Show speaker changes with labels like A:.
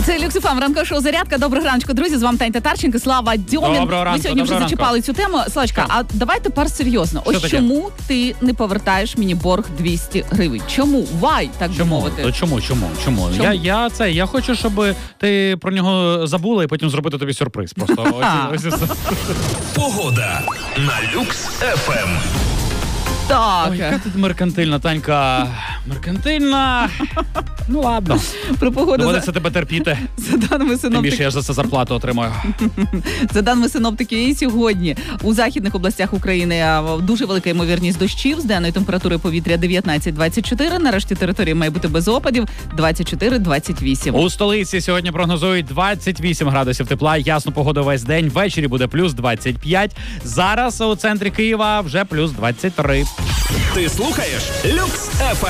A: Це Люкс ФМ, ранкове шоу «Зарядка». Доброго ранку, друзі. З вами Тань Татарченко, Слава Дьомін.
B: Доброго ранку,
A: Ми сьогодні вже
B: ранку.
A: зачіпали цю тему. Славочка, а давай тепер серйозно.
B: Що
A: Ось
B: таке?
A: чому ти не повертаєш мені борг 200 гривень? Чому? Why, так би мовити?
B: То чому? Я хочу, щоб ти про нього забула і потім зробити тобі сюрприз. Просто ось.
C: Погода на Люкс ФМ.
A: Так.
B: Ой, яка ти меркантильна, Танька. Меркантильна. Ну ладно.
A: Про погоду
B: Доводиться тебе терпіти.
A: за даними
B: Тим більше
A: синоптиків.
B: я ж за це зарплату отримаю.
A: За даними синоптиків, і сьогодні у західних областях України дуже велика ймовірність дощів з денною температурою повітря 19-24. На решті території має бути без опадів 24-28.
B: У столиці сьогодні прогнозують 28 градусів тепла. Ясну погоду весь день. Ввечері буде плюс 25. Зараз у центрі Києва вже плюс 23.
C: Ти слухаєш Люкс ФМ.